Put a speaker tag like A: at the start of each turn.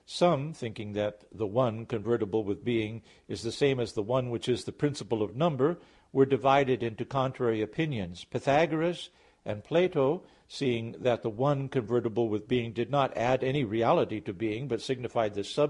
A: Some, thinking that the one convertible with being is the same as the one which is the principle of number, were divided into contrary opinions. Pythagoras and Plato, seeing that the one convertible with being did not add any reality to being, but signified the substance